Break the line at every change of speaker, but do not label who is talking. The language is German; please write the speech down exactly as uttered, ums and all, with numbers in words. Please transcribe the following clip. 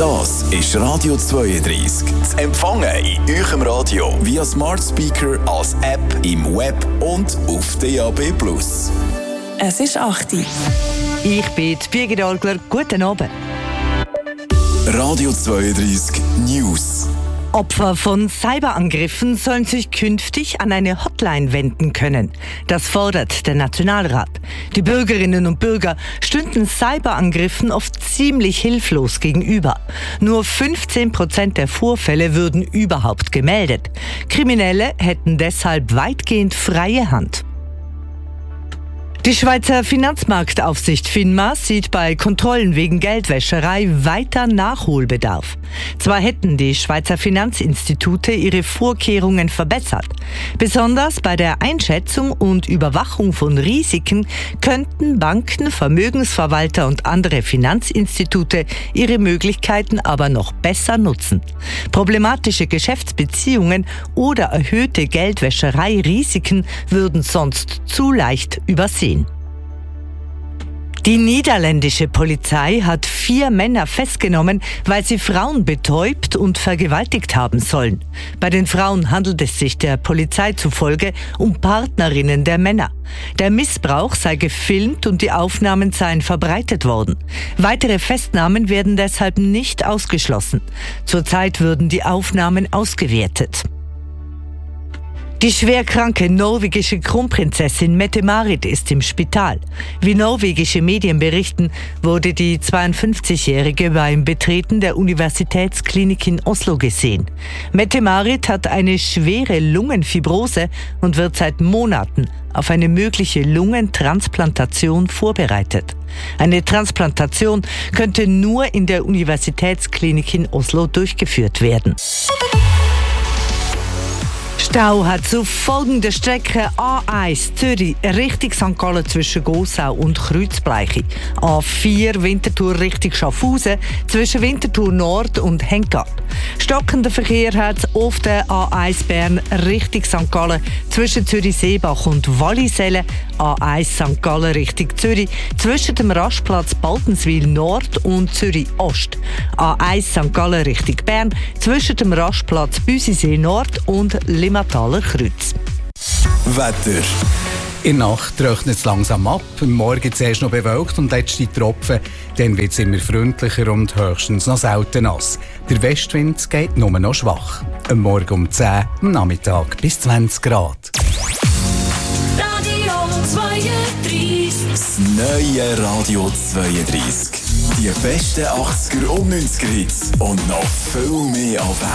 Das ist Radio zweiunddreißig. Zu empfangen in eurem Radio via Smart Speaker, als App, im Web und auf D A B plus.
Es ist acht Uhr.
Ich bin Birgit Algler. Guten Abend.
Radio zweiunddreißig News.
Opfer von Cyberangriffen sollen sich künftig an eine Hotline wenden können. Das fordert der Nationalrat. Die Bürgerinnen und Bürger stünden Cyberangriffen oft ziemlich hilflos gegenüber. Nur fünfzehn Prozent der Vorfälle würden überhaupt gemeldet. Kriminelle hätten deshalb weitgehend freie Hand. Die Schweizer Finanzmarktaufsicht FINMA sieht bei Kontrollen wegen Geldwäscherei weiter Nachholbedarf. Zwar hätten die Schweizer Finanzinstitute ihre Vorkehrungen verbessert. Besonders bei der Einschätzung und Überwachung von Risiken könnten Banken, Vermögensverwalter und andere Finanzinstitute ihre Möglichkeiten aber noch besser nutzen. Problematische Geschäftsbeziehungen oder erhöhte Geldwäscherei-Risiken würden sonst zu leicht übersehen. Die niederländische Polizei hat vier Männer festgenommen, weil sie Frauen betäubt und vergewaltigt haben sollen. Bei den Frauen handelt es sich der Polizei zufolge um Partnerinnen der Männer. Der Missbrauch sei gefilmt und die Aufnahmen seien verbreitet worden. Weitere Festnahmen werden deshalb nicht ausgeschlossen. Zurzeit würden die Aufnahmen ausgewertet. Die schwerkranke norwegische Kronprinzessin Mette-Marit ist im Spital. Wie norwegische Medien berichten, wurde die zweiundfünfzigjährige beim Betreten der Universitätsklinik in Oslo gesehen. Mette-Marit hat eine schwere Lungenfibrose und wird seit Monaten auf eine mögliche Lungentransplantation vorbereitet. Eine Transplantation könnte nur in der Universitätsklinik in Oslo durchgeführt werden. Stau hat zu folgender Strecke: A eins Zürich Richtung Sankt Gallen zwischen Gossau und Kreuzbleichi, A vier Winterthur Richtung Schaffhausen zwischen Winterthur Nord und Henka. Stockender Verkehr hat es auf der A eins Bern Richtung Sankt Gallen zwischen Zürich-Seebach und Wallisellen, A eins Sankt Gallen Richtung Zürich zwischen dem Rastplatz Baltenswil Nord und Zürich Ost, A eins Sankt Gallen Richtung Bern zwischen dem Rastplatz Büsisee Nord und Limmataler Kreuz.
Wetter.
In der Nacht trocknet es langsam ab. Am Morgen zuerst noch bewölkt und letzte Tropfen. Dann wird es immer freundlicher und höchstens noch selten nass. Der Westwind geht nur noch schwach. Am Morgen um zehn, am Nachmittag bis zwanzig Grad.
Radio zweiunddreißig.
Das neue Radio zweiunddreißig. Die besten achtziger und neunziger Hits und noch viel mehr auf